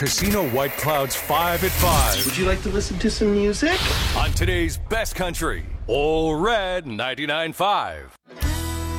Casino White Clouds 5 at 5. Would you like to listen to some music? On today's Best Country, All Red 99.5.